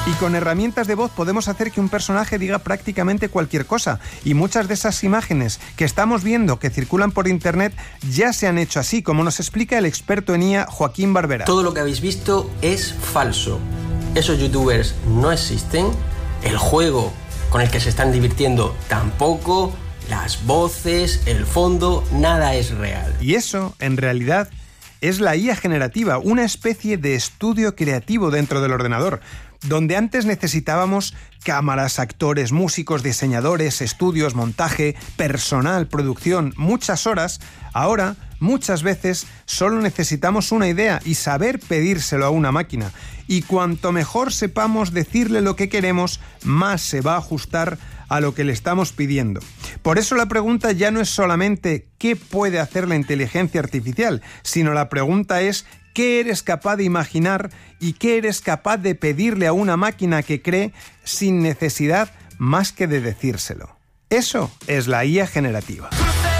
Y con herramientas de voz podemos hacer que un personaje diga prácticamente cualquier cosa. Y muchas de esas imágenes que estamos viendo que circulan por internet ya se han hecho así, como nos explica el experto en IA Joaquín Barbera. Todo lo que habéis visto es falso. Esos youtubers no existen. El juego con el que se están divirtiendo tampoco. Las voces, el fondo, nada es real. Y eso, en realidad, es la IA generativa, una especie de estudio creativo dentro del ordenador, donde antes necesitábamos cámaras, actores, músicos, diseñadores, estudios, montaje, personal, producción, muchas horas. Ahora, muchas veces, solo necesitamos una idea y saber pedírselo a una máquina. Y cuanto mejor sepamos decirle lo que queremos, más se va a ajustar a lo que le estamos pidiendo. Por eso la pregunta ya no es solamente ¿qué puede hacer la inteligencia artificial?, sino la pregunta es ¿qué eres capaz de imaginar y qué eres capaz de pedirle a una máquina que cree sin necesidad más que de decírselo? Eso es la IA generativa.